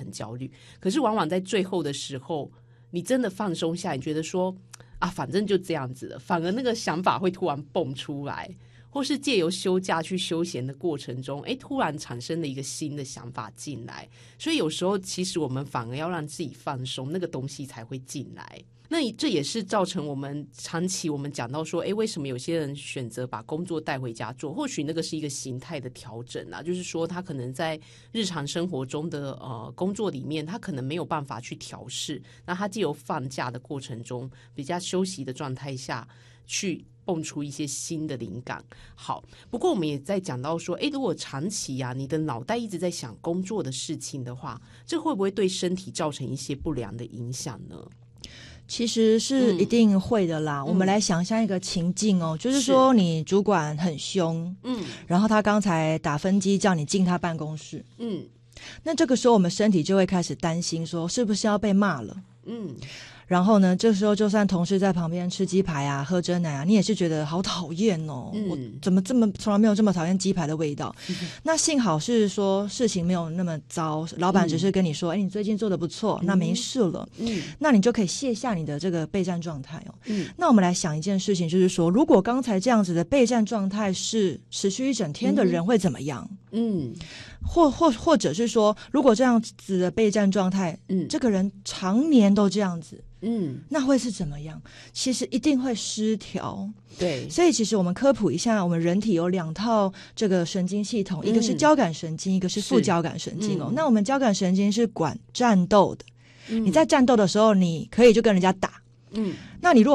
焦虑。可是往往在最后的时候，你真的放松下，你觉得说反正就这样子了，反而那个想法会突然蹦出来，或是借由休假去休闲的过程中，突然产生了一个新的想法进来。所以有时候其实我们反而要让自己放松，那个东西才会进来。那这也是造成我们长期我们讲到说为什么有些人选择把工作带回家做，或许那个是一个形态的调整啊，就是说他可能在日常生活中的工作里面他可能没有办法去调试，那他藉由放假的过程中比较休息的状态下去蹦出一些新的灵感。好，不过我们也在讲到说如果长期你的脑袋一直在想工作的事情的话，这会不会对身体造成一些不良的影响呢？ 其实是一定会的啦。我们来想象一个情境就是说你主管很凶，然后他刚才打分机叫你进他办公室，那这个时候我们身体就会开始担心说是不是要被骂了，然后呢这时候就算同事在旁边吃鸡排啊喝珍奶啊，你也是觉得好讨厌我怎么从来没有这么讨厌鸡排的味道，那幸好是说事情没有那么糟，老板只是跟你说你最近做得不错，那没事了，那你就可以卸下你的这个备战状态那我们来想一件事情，就是说如果刚才这样子的备战状态是持续一整天的人会怎么样，或者是说如果这样子的备战状态这个人常年都这样子那会是怎么样？其实一定会失调。 对， 所以其实我们科普一下，我们人体有2套这个神经系统，一个是交感神经，一个是副交感神经那我们交感神经是管战斗的，你在战斗的时候你可以就跟人家打那你如果